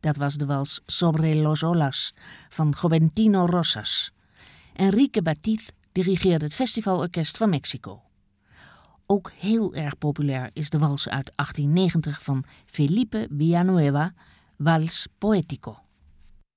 Dat was de wals Sobre los olas van Joventino Rosas. Enrique Batiz dirigeerde het Festivalorkest van Mexico. Ook heel erg populair is de wals uit 1890 van Felipe Villanueva, Vals Poético.